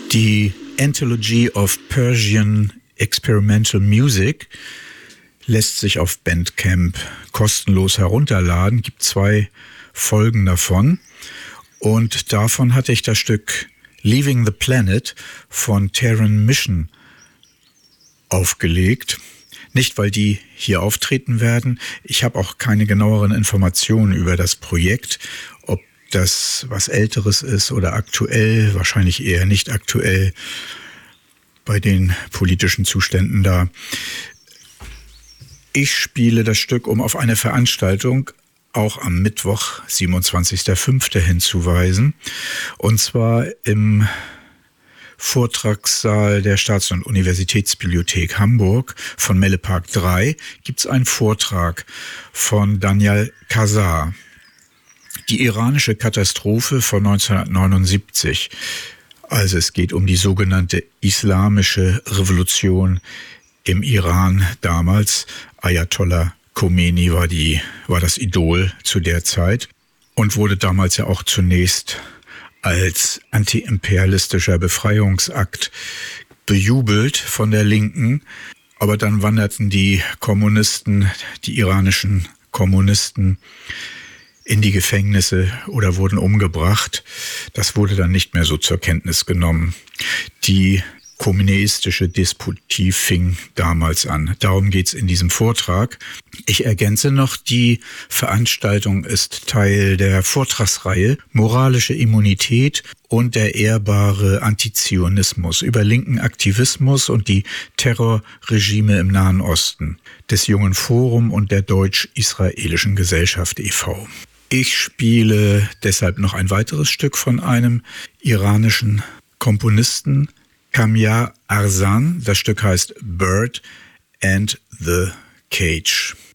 Die Anthology of Persian Experimental Music lässt sich auf Bandcamp kostenlos herunterladen. Gibt 2 Folgen davon. Und davon hatte ich das Stück Leaving the Planet von Terran Mission aufgelegt. Nicht, weil die hier auftreten werden. Ich habe auch keine genaueren Informationen über das Projekt. Ob das was Älteres ist oder aktuell, wahrscheinlich eher nicht aktuell bei den politischen Zuständen da. Ich spiele das Stück, um auf eine Veranstaltung auch am Mittwoch, 27.05. hinzuweisen. Und zwar im Vortragssaal der Staats- und Universitätsbibliothek Hamburg von Mellepark 3 gibt es einen Vortrag von Daniel Kazar. Die iranische Katastrophe von 1979. Also es geht um die sogenannte Islamische Revolution im Iran damals. Ayatollah Khomeini war das Idol zu der Zeit und wurde damals ja auch zunächst als antiimperialistischer Befreiungsakt bejubelt von der Linken. Aber dann wanderten die iranischen Kommunisten in die Gefängnisse oder wurden umgebracht. Das wurde dann nicht mehr so zur Kenntnis genommen. Die kommunistische Despotie fing damals an. Darum geht's in diesem Vortrag. Ich ergänze noch, die Veranstaltung ist Teil der Vortragsreihe Moralische Immunität und der ehrbare Antizionismus über linken Aktivismus und die Terrorregime im Nahen Osten des Jungen Forum und der Deutsch-Israelischen Gesellschaft e.V. Ich spiele deshalb noch ein weiteres Stück von einem iranischen Komponisten, Kamyar Arsan. Das Stück heißt Bird and the Cage.